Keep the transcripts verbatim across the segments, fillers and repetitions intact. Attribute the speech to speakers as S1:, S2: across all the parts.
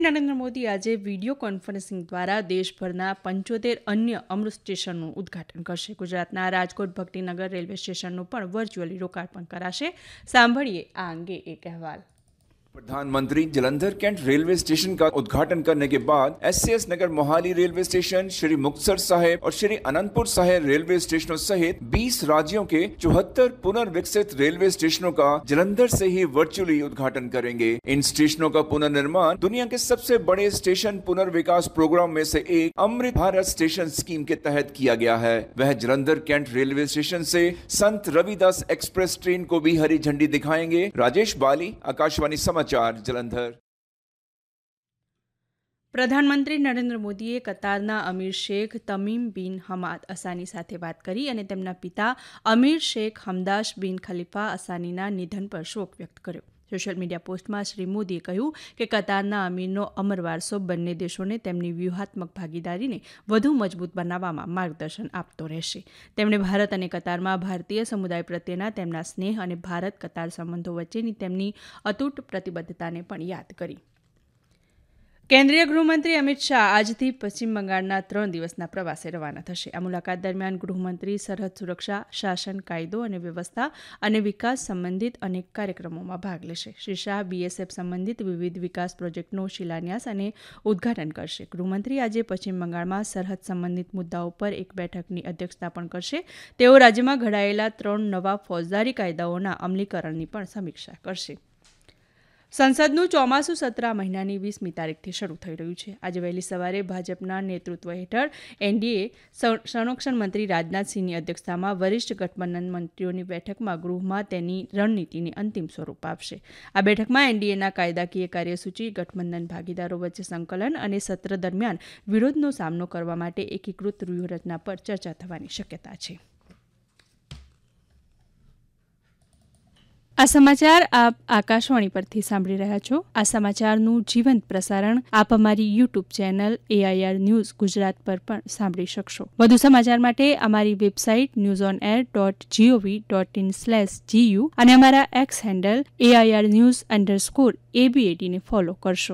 S1: નરેન્દ્ર મોદી આજે video conferencing દ્વારા દેશભરના પંચોતેર અન્ય અમૃત સ્ટેશનનું ઉદ્ઘાટન કરશે. ગુજરાતના રાજકોટ ભક્તિનગર રેલવે સ્ટેશનનું પણ વર્ચ્યુઅલી લોકાર્પણ કરાશે. સાંભળીએ આ અંગે એક અહેવાલ.
S2: प्रधानमंत्री जलंधर कैंट रेलवे स्टेशन का उद्घाटन करने के बाद एससीएस नगर मोहाली रेलवे स्टेशन, श्री मुक्तसर साहिब और श्री अनंतपुर साहिब रेलवे स्टेशनों सहित बीस राज्यों के चौहत्तर पुनर्विकसित रेलवे स्टेशनों का जलंधर से ही वर्चुअली उद्घाटन करेंगे. इन स्टेशनों का पुनर्निर्माण दुनिया के सबसे बड़े स्टेशन पुनर्विकास प्रोग्राम में से एक अमृत भारत स्टेशन स्कीम के तहत किया गया है. वह जलंधर कैंट रेलवे स्टेशन से संत रविदास एक्सप्रेस ट्रेन को भी हरी झंडी दिखाएंगे. राजेश बाली, आकाशवाणी समाचार, जलंधर.
S1: પ્રધાનમંત્રી નરેન્દ્ર મોદીએ કતારના અમીર શેખ તમીમ બિન હમાદ અસાની સાથે વાત કરી અને તેમના પિતા અમીર શેખ હમદાશ બિન ખલીફા અસાનીના નિધન પર શોક વ્યક્ત કર્યો. સોશિયલ મીડિયા પોસ્ટમાં શ્રી મોદીએ કહ્યું કે કતારના અમીરનો અમર વારસો બંને દેશોને તેમની વ્યૂહાત્મક ભાગીદારીને વધુ મજબૂત બનાવવામાં માર્ગદર્શન આપતો રહેશે. તેમણે ભારત અને કતારમાં ભારતીય સમુદાય પ્રત્યેના તેમના સ્નેહ અને ભારત કતાર સંબંધો વચ્ચેની તેમની અતૂટ પ્રતિબદ્ધતાને પણ યાદ કરી. કેન્દ્રીય ગૃહમંત્રી અમિત શાહ આજથી પશ્ચિમ બંગાળના ત્રણ દિવસના પ્રવાસે રવાના થશે. આ મુલાકાત દરમિયાન ગૃહમંત્રી સરહદ સુરક્ષા, શાસન, કાયદો અને વ્યવસ્થા અને વિકાસ સંબંધિત અનેક કાર્યક્રમોમાં ભાગ લેશે. શ્રી શાહ બીએસએફ સંબંધિત વિવિધ વિકાસ પ્રોજેક્ટનો શિલાન્યાસ અને ઉદ્ઘાટન કરશે. ગૃહમંત્રી આજે પશ્ચિમ બંગાળમાં સરહદ સંબંધિત મુદ્દાઓ પર એક બેઠકની અધ્યક્ષતા પણ કરશે. તેઓ રાજ્યમાં ઘડાયેલા ત્રણ નવા ફોજદારી કાયદાઓના અમલીકરણની પણ સમીક્ષા કરશે. સંસદનું ચોમાસું સત્ર આ મહિનાની વીસમી તારીખથી શરૂ થઈ રહ્યું છે. આજે વહેલી સવારે ભાજપના નેતૃત્વ હેઠળ એનડીએ સંરક્ષણ મંત્રી રાજનાથસિંહની અધ્યક્ષતામાં વરિષ્ઠ ગઠબંધન મંત્રીઓની બેઠકમાં ગૃહમાં તેની રણનીતિને અંતિમ સ્વરૂપ આપશે. આ બેઠકમાં એનડીએના કાયદાકીય કાર્યસૂચિ, ગઠબંધન ભાગીદારો વચ્ચે સંકલન અને સત્ર દરમિયાન વિરોધનો સામનો કરવા માટે એકીકૃત વ્યૂહરચના પર ચર્ચા થવાની શક્યતા છે. આ સમાચાર આપ આકાશવાણી પરથી સાંભળી રહ્યા છો. આ સમાચારનું જીવંત પ્રસારણ આપ અમારી YouTube channel AIR news Gujarat પર પણ સાંભળી શકશો. વધુ સમાચાર માટે અમારી website news on air dot GOV dot in slash GU અને અમારા x handle AIR news underscore એબીએટીને follow કરશો.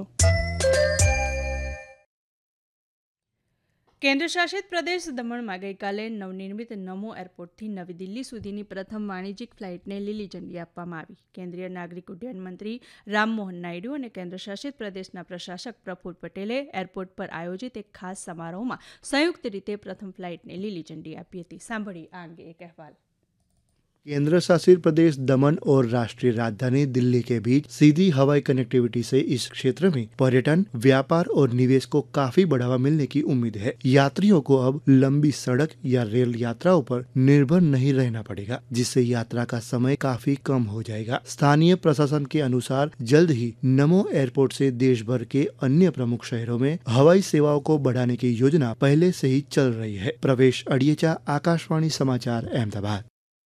S1: કેન્દ્રશાસિત પ્રદેશ દમણમાં ગઈકાલે નવનિર્મિત નમો એરપોર્ટથી નવી દિલ્હી સુધીની પ્રથમ વાણિજ્યિક ફ્લાઇટને લીલી ઝંડી આપવામાં આવી. કેન્દ્રીય નાગરિક ઉડ્ડયન મંત્રી રામમોહન નાયડુ અને કેન્દ્રશાસિત પ્રદેશના પ્રશાસક પ્રફુલ પટેલે એરપોર્ટ પર આયોજિત એક ખાસ સમારોહમાં સંયુક્ત રીતે પ્રથમ ફ્લાઇટને લીલી ઝંડી આપી હતી. સાંભળી આ અંગે એક અહેવાલ.
S3: केंद्र शासित प्रदेश दमन और राष्ट्रीय राजधानी दिल्ली के बीच सीधी हवाई कनेक्टिविटी से इस क्षेत्र में पर्यटन, व्यापार और निवेश को काफी बढ़ावा मिलने की उम्मीद है. यात्रियों को अब लंबी सड़क या रेल यात्राओं पर निर्भर नहीं रहना पड़ेगा, जिससे यात्रा का समय काफी कम हो जाएगा. स्थानीय प्रशासन के अनुसार जल्द ही नमो एयरपोर्ट से देश भर के अन्य प्रमुख शहरों में हवाई सेवाओं को बढ़ाने की योजना पहले से ही चल रही है. प्रवेश अड़ियेचा, आकाशवाणी समाचार, अहमदाबाद.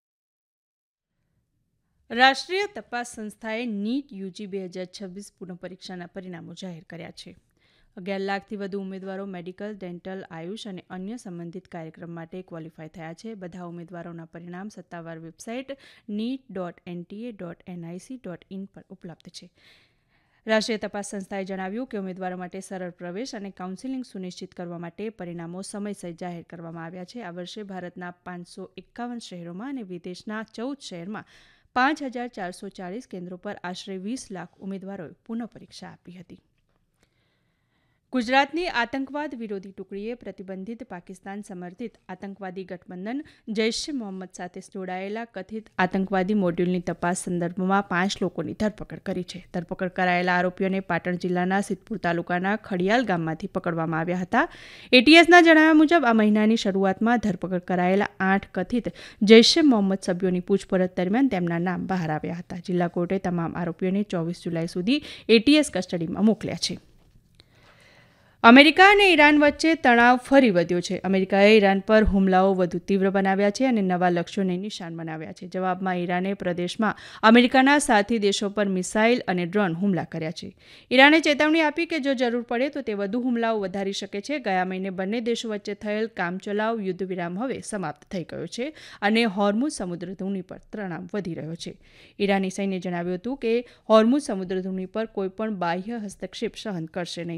S1: રાષ્ટ્રીય તપાસ સંસ્થાએ નીટ યુજી બે હજાર છવ્વીસ પુનઃ પરીક્ષાના પરિણામો જાહેર કર્યા છે. અગિયાર લાખથી વધુ ઉમેદવારો મેડિકલ, ડેન્ટલ, આયુષ અને અન્ય સંબંધિત કાર્યક્રમ માટે ક્વોલિફાય થયા છે. બધા ઉમેદવારોના પરિણામ સત્તાવાર website NEET dot NTA dot NIC dot in પર ઉપલબ્ધ છે. રાષ્ટ્રીય તપાસ સંસ્થાએ જણાવ્યું કે ઉમેદવારો માટે સરળ પ્રવેશ અને કાઉન્સેલિંગ સુનિશ્ચિત કરવા માટે પરિણામો સમયસર જાહેર કરવામાં આવ્યા છે. આ વર્ષે ભારતના પાંચસો એકાવન શહેરોમાં અને વિદેશના ચૌદ શહેરમાં પાંચ હજાર ચારસો ચાલીસ કેન્દ્રો પર આશરે વીસ લાખ ઉમેદવારોએ પુનઃ પરીક્ષા આપી હતી. ગુજરાતની આતંકવાદ વિરોધી ટુકડીએ પ્રતિબંધિત પાકિસ્તાન સમર્થિત આતંકવાદી ગઠબંધન જૈશ એ મોહમ્મદ સાથે જોડાયેલા કથિત આતંકવાદી મોડ્યુલની તપાસ સંદર્ભમાં પાંચ લોકોની ધરપકડ કરી છે. ધરપકડ કરાયેલા આરોપીઓને પાટણ જિલ્લાના સિદ્ધપુર તાલુકાના ખડિયાલ ગામમાંથી પકડવામાં આવ્યા હતા. એટીએસના જણાવ્યા મુજબ આ મહિનાની શરૂઆતમાં ધરપકડ કરાયેલા આઠ કથિત જૈશ એ મોહમ્મદ સભ્યોની પૂછપરછ દરમિયાન તેમના નામ બહાર આવ્યા હતા. જિલ્લા કોર્ટે તમામ આરોપીઓને ચોવીસ જુલાઈ સુધી એટીએસ કસ્ટડીમાં મોકલ્યા છે. અમેરિકા અને ઈરાન વચ્ચે તણાવ ફરી વધ્યો છે. અમેરિકાએ ઈરાન પર હુમલાઓ વધુ તીવ્ર બનાવ્યા છે અને નવા લક્ષ્યોને નિશાન બનાવ્યા છે. જવાબમાં ઈરાને પ્રદેશમાં અમેરિકાના સાથી દેશો પર મિસાઇલ અને ડ્રોન હુમલા કર્યા છે. ઈરાને ચેતવણી આપી કે જો જરૂર પડે તો તે વધુ હુમલાઓ વધારી શકે છે. ગયા મહિને બંને દેશો વચ્ચે થયેલ કામચલાઉ યુદ્ધ વિરામ હવે સમાપ્ત થઈ ગયો છે અને હોર્મુઝ સમુદ્રધુની પર તણાવ વધી રહ્યો છે. ઈરાની સૈન્યે જણાવ્યું હતું કે હોર્મુઝ સમુદ્રધુની પર કોઈપણ બાહ્ય હસ્તક્ષેપ સહન કરશે નહીં.